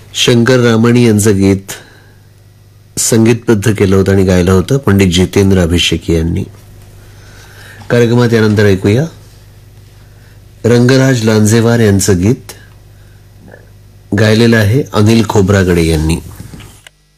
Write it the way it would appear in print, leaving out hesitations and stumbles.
शंकर रामाणी यांचं गीत संगीतबद्ध केलं होतं आणि गायलं होतं पंडित जितेंद्र अभिषेकी यांनी. कार्यक्रमात यानंतर ऐकूया रंगराज लांजेवार यांचं गीत गायलेलं आहे अनिल खोब्रागडे यांनी.